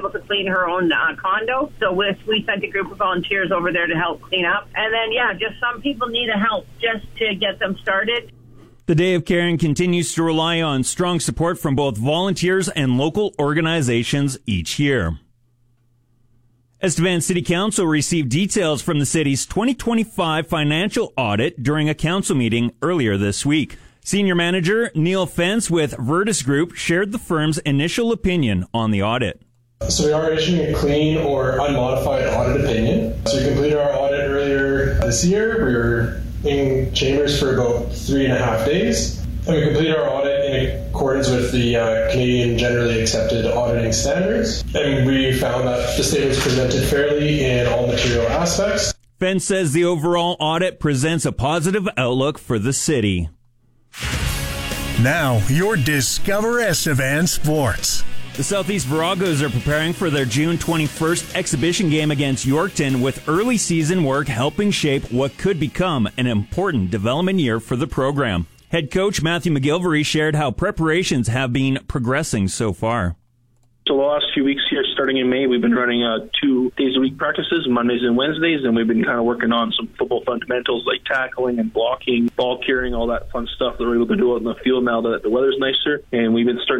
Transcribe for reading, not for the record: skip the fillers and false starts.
able to clean her own condo. So we sent a group of volunteers over there to help clean up. And then, just some people need help just to get them started. The Day of Caring continues to rely on strong support from both volunteers and local organizations each year. Estevan City Council received details from the city's 2025 financial audit during a council meeting earlier this week. Senior Manager Neil Fence with Virtus Group shared the firm's initial opinion on the audit. So we are issuing a clean or unmodified audit opinion. So we completed our audit earlier this year. We were in chambers for about 3.5 days. And we completed our audit in accordance with the Canadian Generally Accepted Auditing Standards. And we found that the statement was presented fairly in all material aspects. Fence says the overall audit presents a positive outlook for the city. Now, your Discover Estevan Sports. The Southeast Viragos are preparing for their June 21st exhibition game against Yorkton, with early season work helping shape what could become an important development year for the program. Head coach Matthew McGilvery shared how preparations have been progressing so far. So the last few weeks here, starting in May, we've been running 2 days a week practices, Mondays and Wednesdays, and we've been kind of working on some football fundamentals like tackling and blocking, ball carrying, all that fun stuff that we're able to do out in the field now that the weather's nicer. And we've been starting